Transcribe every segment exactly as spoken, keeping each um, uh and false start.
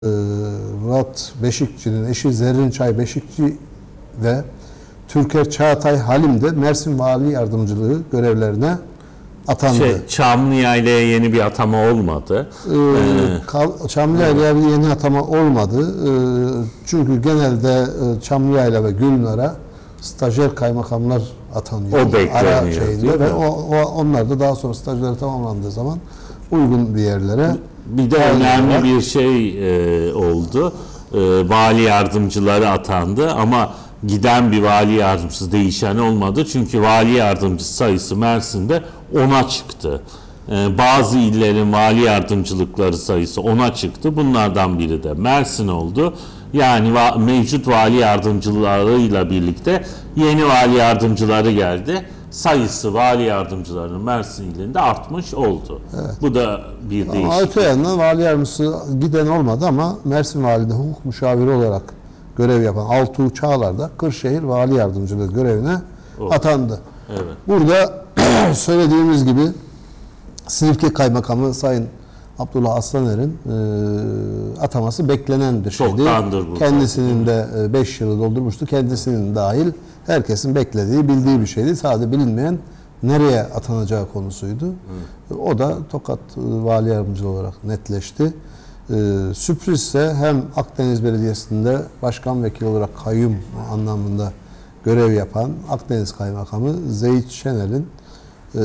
Ee, Murat Beşikçi'nin eşi Zerrin Çay Beşikçi ve Türker Çağatay Halim de Mersin Vali Yardımcılığı görevlerine atandı. Şey, Çamlıyayla'ya yeni bir atama olmadı. Ee, ee, Çamlıyayla'ya bir yeni atama olmadı. Ee, çünkü genelde Çamlıyayla ve Gülnar'a stajyer kaymakamlar atanıyor. O bekleniyor. Şeyinde ve o, o, onlar da daha sonra stajları tamamlandığı zaman uygun bir yerlere. Bir de önemli var. bir şey e, oldu. E, vali yardımcıları atandı ama giden bir vali yardımcısı değişen olmadı. Çünkü vali yardımcısı sayısı Mersin'de ona çıktı. E, bazı illerin vali yardımcılıkları sayısı ona çıktı. Bunlardan biri de Mersin oldu. Yani va- mevcut vali yardımcılarıyla birlikte yeni vali yardımcıları geldi. Sayısı vali yardımcılarının Mersin ilinde artmış oldu. Evet. Bu da bir değişiklik. Öte yandan vali yardımcısı giden olmadı ama Mersin Valide hukuk müşaviri olarak görev yapan Altuğ Çağlar da Kırşehir Vali Yardımcılığı görevine oldu. Atandı. Evet. Burada söylediğimiz gibi Silifke Kaymakamı Sayın Abdullah Aslaner'in e, ataması beklenen bir şeydi. Kendisinin de beş yılı doldurmuştu. Kendisinin dahil herkesin beklediği, bildiği bir şeydi. Sadece bilinmeyen nereye atanacağı konusuydu. Hı. O da Tokat Vali Yardımcılığı olarak netleşti. E, sürprizse hem Akdeniz Belediyesi'nde başkan vekili olarak kayyum anlamında görev yapan Akdeniz Kaymakamı Zeyit Şenel'in e,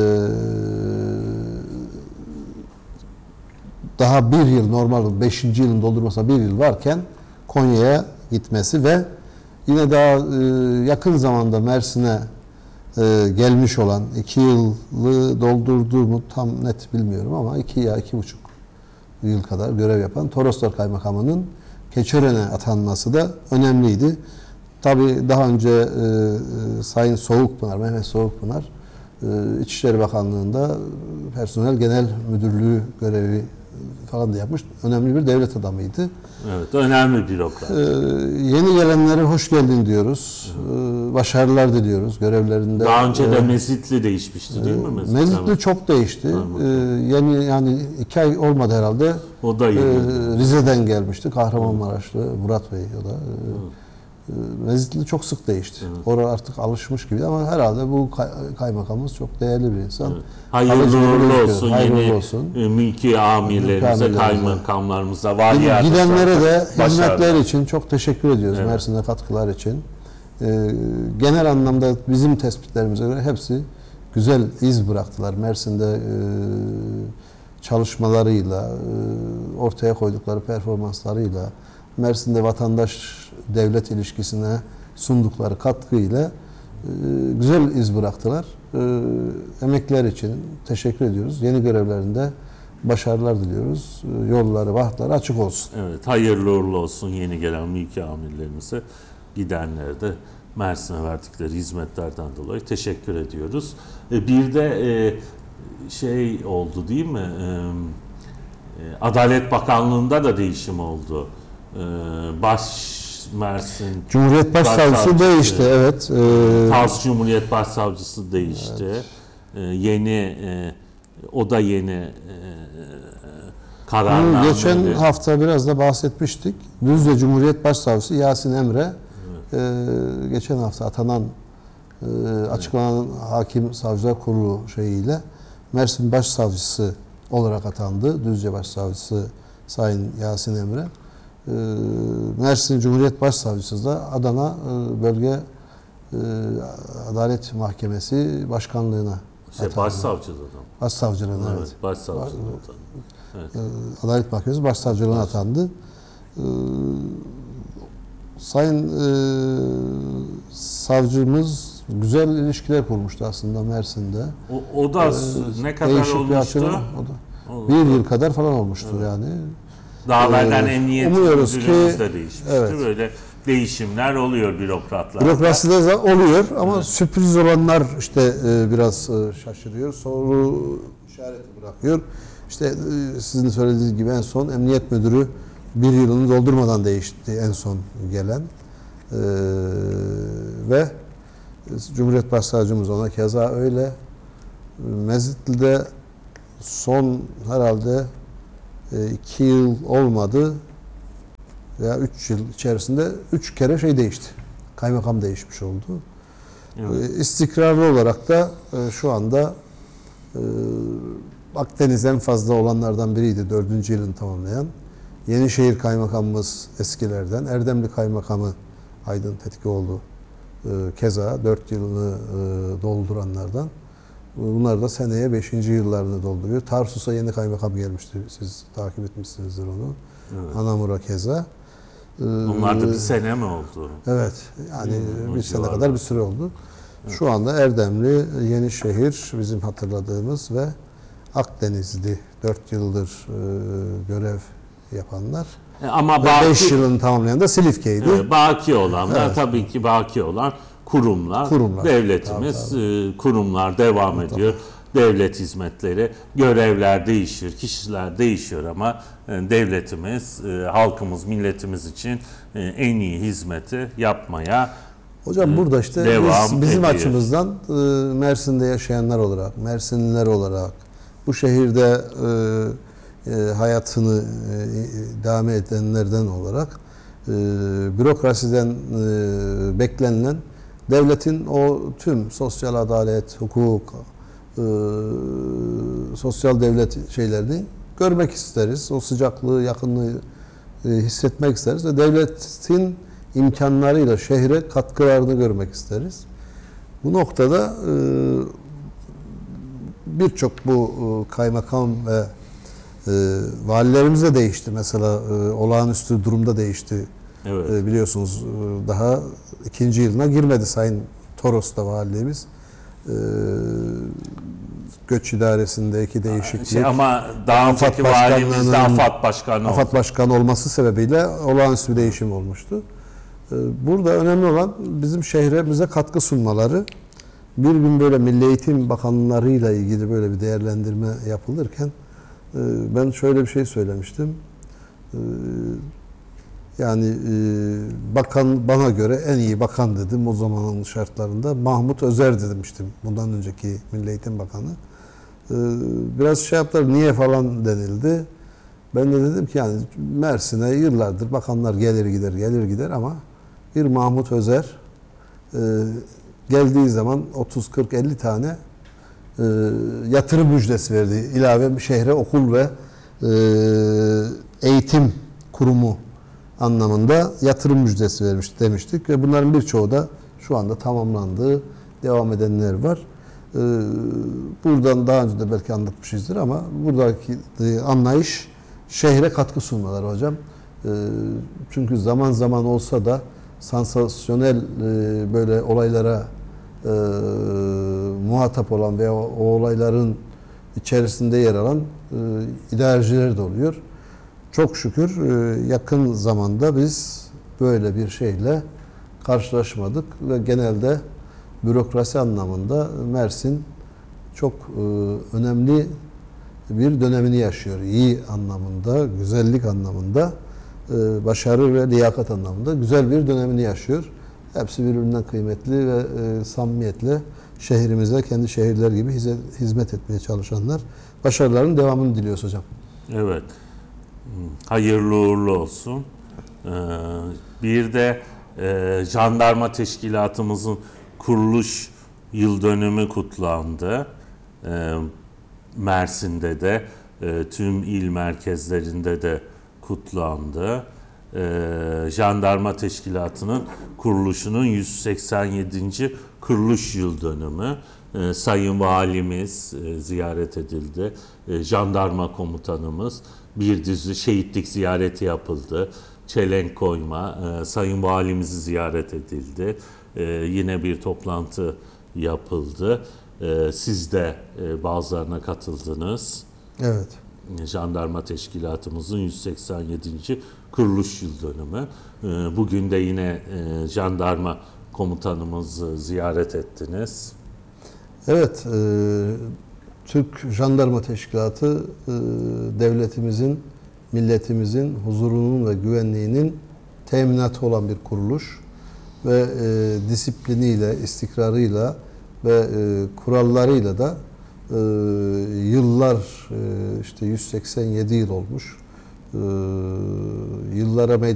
daha bir yıl normal beşinci yılın doldurmasına bir yıl varken Konya'ya gitmesi ve yine daha e, yakın zamanda Mersin'e e, gelmiş olan iki yılı doldurduğumu tam net bilmiyorum ama iki ya iki buçuk yıl kadar görev yapan Toroslar Kaymakamı'nın Keçiören'e atanması da önemliydi. Tabii daha önce e, e, Sayın Soğukpınar, Mehmet Soğukpınar e, İçişleri Bakanlığı'nda Personel Genel Müdürlüğü görevi falan da yapmış. Önemli bir devlet adamıydı. Evet, önemli bir bürokrat. Ee, yeni gelenlere hoş geldin diyoruz. Ee, başarılar diliyoruz görevlerinde. Daha önce de Mezitli değişmişti değil mi? Mezitli, Mezitli çok değişti. Ee, yeni yani iki ay olmadı herhalde. O da yeni. Ee, Rize'den gelmişti. Kahramanmaraşlı Murat Bey o da. Ee, Mezitli çok sık değişti. Evet. Orada artık alışmış gibi ama herhalde bu kay kaymakamımız çok değerli bir insan. Evet. Hayırlı uğurlu olsun. Hayırlı yeni olsun. mülki amirlerimize, kaymakamlarımıza, vali gidenlere de hizmetler için çok teşekkür ediyoruz. Evet. Mersin'de katkılar için. Ee, genel anlamda bizim tespitlerimize göre hepsi güzel iz bıraktılar. Mersin'de e, çalışmalarıyla, e, ortaya koydukları performanslarıyla, Mersin'de vatandaş devlet ilişkisine sundukları katkıyla e, güzel iz bıraktılar. E, emekler için teşekkür ediyoruz. Yeni görevlerinde başarılar diliyoruz. E, yolları, bahtları açık olsun. Evet, hayırlı uğurlu olsun yeni gelen mülki amirlerimize, gidenlere de Mersin'e verdikleri hizmetlerden dolayı teşekkür ediyoruz. E, bir de e, şey oldu değil mi? E, Adalet Bakanlığı'nda da değişim oldu. Baş Mersin Cumhuriyet Başsavcısı değişti, evet. Ee, Kars Cumhuriyet Başsavcısı değişti. Evet. Ee, yeni e, o da yeni e, kararname. Geçen hafta biraz da bahsetmiştik. Düzce Cumhuriyet Başsavcısı Yasin Emre, evet. e, geçen hafta atanan e, açıklanan evet. Hakim Savcılar Kurulu şeyiyle Mersin Başsavcısı olarak atandı. Düzce Başsavcısı Sayın Yasin Emre. Mersin Cumhuriyet Başsavcısı da Adana Bölge Adalet Mahkemesi Başkanlığına şey, atandı. Başsavcılığına. Başsavcılığına, evet. Evet, Başsavcılığına evet. Adalet Mahkemesi Başsavcılığına evet. atandı. Sayın savcımız güzel ilişkiler kurmuştu aslında Mersin'de. O, o da ee, ne kadar olmuştu? Açıdan, o da bir yıl kadar falan olmuştur evet. yani. Daha evvelden emniyet müdürlüğümüz de değişmişti. Evet. Böyle değişimler oluyor bürokratlarda. Bürokraside oluyor ama evet. sürpriz olanlar işte biraz şaşırıyor. Soru işareti bırakıyor. İşte sizin söylediğiniz gibi en son emniyet müdürü bir yılını doldurmadan değişti en son gelen. Ee, ve Cumhuriyet Başsavcımız ona keza öyle. Mezitli'de son herhalde iki yıl olmadı. veya üç yıl içerisinde üç kere şey değişti. Kaymakam değişmiş oldu. Evet. E, istikrarlı olarak da e, şu anda e, Akdeniz en fazla olanlardan biriydi, dördüncü yılını tamamlayan. Yenişehir Kaymakamımız eskilerden, Erdemli Kaymakamı Aydın Tetikioğlu e, keza dört yılını e, dolduranlardan. Bunlar da seneye beşinci yıllarını dolduruyor. Tarsus'a yeni kaymakam gelmişti. Siz takip etmişsinizdir onu. Evet. Anamur'a keza. Ee, Onlar da bir sene mi oldu? Evet. Yani Hmm, bir o sene civarda. kadar bir süre oldu. Şu anda Erdemli, Yenişehir bizim hatırladığımız ve Akdenizli dört yıldır e, görev yapanlar. E, Ama Ve beş baki, yılını tamamlayan da Silifke'ydi. e, baki olanlar Evet. tabii ki baki olan kurumlar, Kurumlar. devletimiz, Tabii, e, kurumlar devam ediyor. Devlet hizmetleri, görevler değişir, kişiler değişiyor ama e, devletimiz, e, halkımız, milletimiz için e, en iyi hizmeti yapmaya Hocam burada işte devam biz, bizim ediyor. açımızdan e, Mersin'de yaşayanlar olarak, Mersinliler olarak, bu şehirde e, e, hayatını e, devam edenlerden olarak e, bürokrasiden e, beklenilen devletin o tüm sosyal adalet, hukuk, e, sosyal devlet şeylerini görmek isteriz. O sıcaklığı, yakınlığı e, hissetmek isteriz ve devletin imkanlarıyla şehre katkılarını görmek isteriz. Bu noktada e, birçok bu e, kaymakam ve e, valilerimiz de değişti. Mesela e, olağanüstü durumda değişti. Evet. E, biliyorsunuz e, daha ikinci yılına girmedi Sayın Toros'ta valiliğimiz. E, Göç idaresindeki değişiklik. Şey, ama daha AFAD önceki valimiz de Başkanlığı'nın- AFAD Başkanı oldu. AFAD Başkanı olması sebebiyle olağanüstü bir değişim olmuştu. Ee, Burada önemli olan bizim şehrimize katkı sunmaları. Bir gün böyle Milli Eğitim Bakanlarıyla ilgili böyle bir değerlendirme yapılırken e, ben şöyle bir şey söylemiştim. E, Yani e, bakan bana göre en iyi bakan dedim o zamanın şartlarında Mahmut Özer demiştim. Bundan önceki Milli Eğitim Bakanı. E, Biraz şey yaptılar niye falan denildi. Ben de dedim ki yani Mersin'e yıllardır bakanlar gelir gider gelir gider ama bir Mahmut Özer e, geldiği zaman otuz kırk elli tane e, yatırım müjdesi verdi. İlave bir şehre okul ve e, eğitim kurumu anlamında yatırım müjdesi vermiş demiştik ve bunların birçoğu da şu anda tamamlandı. Devam edenler var. E, buradan daha önce de belki anlatmışızdır ama buradaki e, anlayış şehre katkı sunmaları hocam. E, çünkü zaman zaman olsa da sansasyonel e, böyle olaylara e, muhatap olan veya o, o olayların içerisinde yer alan e, idareciler de oluyor. Çok şükür e, yakın zamanda biz böyle bir şeyle karşılaşmadık ve genelde bürokrasi anlamında Mersin çok e, önemli bir dönemini yaşıyor. İyi anlamında, güzellik anlamında, e, başarı ve liyakat anlamında güzel bir dönemini yaşıyor. Hepsi birbirinden kıymetli ve e, samimiyetle şehrimize, kendi şehirler gibi hizmet etmeye çalışanlar. Başarıların devamını diliyoruz hocam. Evet. Hayırlı uğurlu olsun. Ee, Bir de e, jandarma teşkilatımızın kuruluş yıl dönümü kutlandı. Ee, Mersin'de de e, tüm il merkezlerinde de kutlandı. Ee, Jandarma Teşkilatı'nın kuruluşunun yüz seksen yedinci kuruluş yıl dönümü. Ee, Sayın Valimiz e, ziyaret edildi. E, Jandarma Komutanımız, bir dizi şehitlik ziyareti yapıldı. Çelenk koyma, e, Sayın Valimizi ziyaret edildi. E, yine bir toplantı yapıldı. E, siz de e, bazılarına katıldınız. Evet. Jandarma Teşkilatımızın yüz seksen yedinci kuruluş yıl dönümü. E, bugün de yine e, jandarma komutanımızı ziyaret ettiniz. Evet, e, Türk Jandarma Teşkilatı e, devletimizin, milletimizin huzurunun ve güvenliğinin teminatı olan bir kuruluş ve e, disipliniyle, istikrarıyla ve e, kurallarıyla da e, yıllar e, işte yüz seksen yedi yıl olmuş. E, yıllara